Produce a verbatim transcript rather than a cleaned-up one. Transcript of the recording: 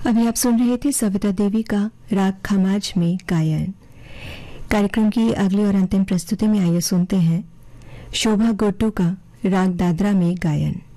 अभी आप सुन रहे थे सविता देवी का राग खमाज में गायन। कार्यक्रम की अगली और अंतिम प्रस्तुति में आइए सुनते हैं शोभा गोटू का राग दादरा में गायन।